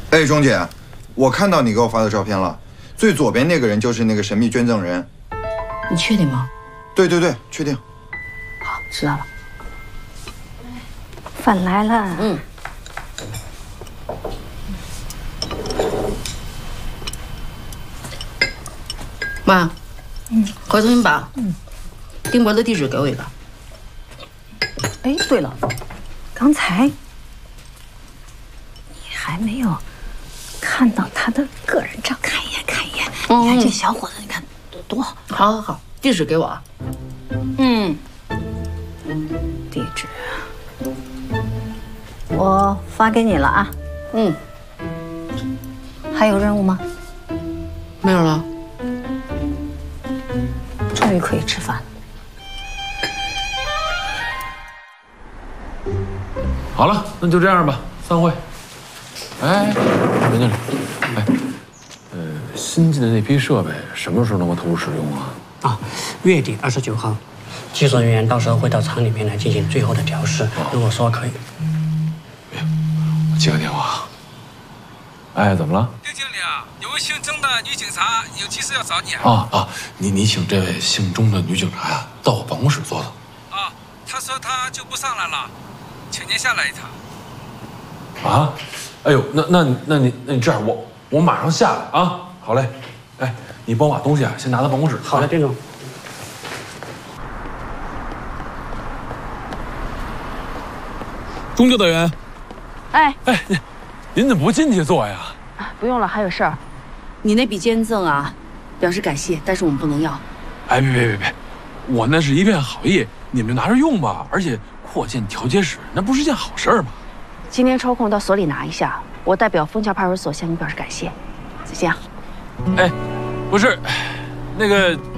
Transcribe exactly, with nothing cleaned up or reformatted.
哎，钟姐，我看到你给我发的照片了，最左边那个人就是那个神秘捐赠人。 你确定吗？ 对对对，确定。 好，知道了。 饭来了。嗯。 妈，嗯，回头你把嗯丁博的地址给我一个。 哎，对了，刚才你还没有看到他的个人照，看一眼，看一眼。嗯、你看这小伙子，你看多多好。 好，好，好，地址给我啊。 嗯，地址我发给你了啊。嗯。还有任务吗？ 没有了。 终于可以吃饭了。 好了，那就这样吧，散会。哎，袁经理，哎，呃，新进的那批设备什么时候能够投入使用啊？ 啊，月底二十九号，技术人员到时候会到厂里面来进行最后的调试。如果说可以， 我接个电话。哎，怎么了？ 丁经理啊，有位姓钟的女警察有急事要找你啊。 啊啊，你你请这位姓钟的女警察呀到我办公室坐坐。 啊，她说她就不上来了，请您下来一趟。 啊，哎呦，那那那你那你这样，我我马上下来啊。好嘞，哎，你帮我把东西啊先拿到办公室。 好的，丁总。 钟教导员。 哎哎，您怎么不进去坐呀？ 不用了，还有事儿。你那笔捐赠啊，表示感谢，但是我们不能要。 哎，别别别别，我那是一片好意，你们就拿着用吧。而且扩建调解室，那不是件好事吗？ 今天抽空到所里拿一下，我代表枫桥派出所向你表示感谢。再见啊。 哎，不是，那个